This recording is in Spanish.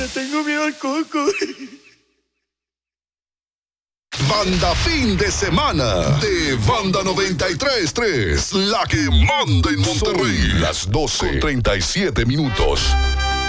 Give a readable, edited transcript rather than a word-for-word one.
Tengo miedo al coco. Banda Fin de Semana de Banda 93.3, la que manda en Monterrey. Las 12:37 minutos.